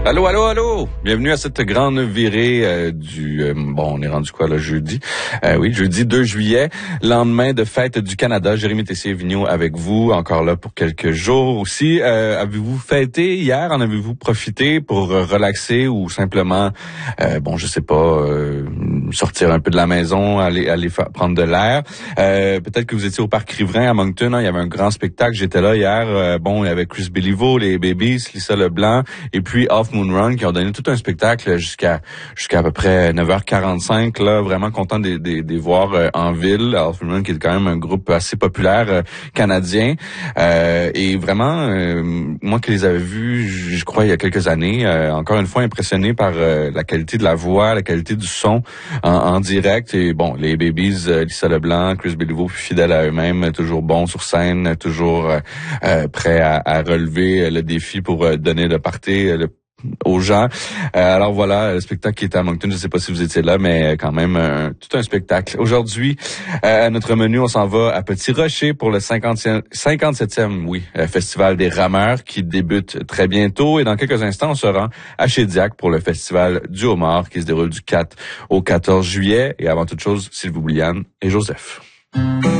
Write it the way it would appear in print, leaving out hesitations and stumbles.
Allô, allô, allô! Bienvenue à cette grande virée on est rendu quoi, là, jeudi? Jeudi 2 juillet, lendemain de fête du Canada. Jérémy Tessier-Vigneault avec vous, encore là pour quelques jours aussi. Avez-vous fêté hier? En avez-vous profité pour relaxer ou simplement, sortir un peu de la maison, aller prendre de l'air? Peut-être que vous étiez au Parc Riverain à Moncton, hein, il y avait un grand spectacle. J'étais là hier, avec Chris Béliveau, les Babies, Lisa Leblanc, et puis Off Moon Run qui ont donné tout un spectacle jusqu'à à peu près 9h45. Là, vraiment content de voir en ville. Off Moon Run qui est quand même un groupe assez populaire canadien. Et vraiment, moi qui les avais vus, je crois, il y a quelques années, encore une fois impressionné par la qualité de la voix, la qualité du son en direct. Et bon, les Babies, Lisa Leblanc, Chris Béliveau, fidèles à eux-mêmes, toujours bons sur scène, toujours prêts à relever le défi pour donner le party aux gens. Alors voilà, le spectacle qui était à Moncton, je ne sais pas si vous étiez là, mais quand même tout un spectacle. Aujourd'hui, à notre menu, on s'en va à Petit Rocher pour le 57e Festival des Rameurs qui débute très bientôt. Et dans quelques instants, on se rend à Chédiac pour le Festival du Homard qui se déroule du 4 au 14 juillet. Et avant toute chose, Sylvie Bouliane et Joseph.